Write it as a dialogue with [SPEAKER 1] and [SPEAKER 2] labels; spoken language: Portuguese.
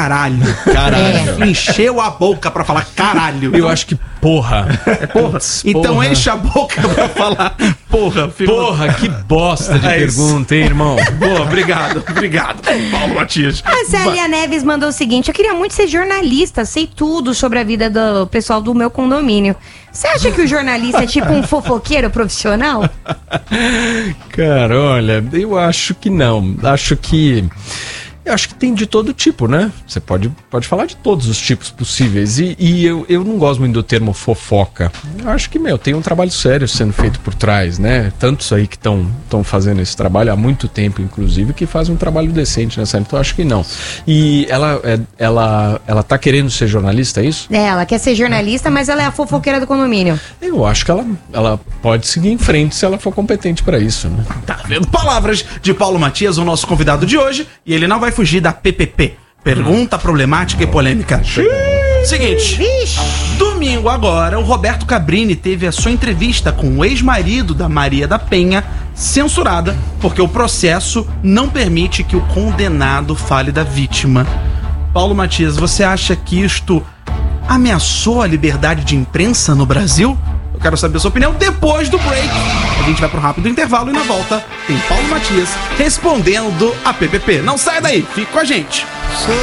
[SPEAKER 1] caralho. Encheu a boca pra falar caralho.
[SPEAKER 2] Eu acho que porra.
[SPEAKER 1] Porra. Então enche a boca pra falar porra.
[SPEAKER 2] Porra, que bosta de pergunta, hein, irmão?
[SPEAKER 1] Boa, obrigado, Paulo Matias.
[SPEAKER 3] A Célia Neves mandou o seguinte: eu queria muito ser jornalista, sei tudo sobre a vida do pessoal do meu condomínio. Você acha que o jornalista é tipo um fofoqueiro profissional?
[SPEAKER 2] Cara, olha, eu acho que não. Eu acho que tem de todo tipo, né? Você pode falar de todos os tipos possíveis. E eu não gosto muito do termo fofoca. Eu acho que, tem um trabalho sério sendo feito por trás, né? Tantos aí que estão fazendo esse trabalho há muito tempo, inclusive, que fazem um trabalho decente nessa área. Então eu acho que não. E ela tá querendo ser jornalista, é isso?
[SPEAKER 3] Ela quer ser jornalista, mas ela é a fofoqueira do condomínio.
[SPEAKER 2] Eu acho que ela pode seguir em frente se ela for competente pra isso, né?
[SPEAKER 1] Tá vendo? Palavras de Paulo Matias, o nosso convidado de hoje, e ele não vai fugir da PPP. Pergunta problemática e polêmica. Seguinte, domingo agora, o Roberto Cabrini teve a sua entrevista com o ex-marido da Maria da Penha censurada porque o processo não permite que o condenado fale da vítima. Paulo Matias, você acha que isto ameaçou a liberdade de imprensa no Brasil? Eu quero saber a sua opinião depois do break. A gente vai para um rápido intervalo e na volta tem Paulo Matias respondendo a PPP. Não sai daí, fique com a gente.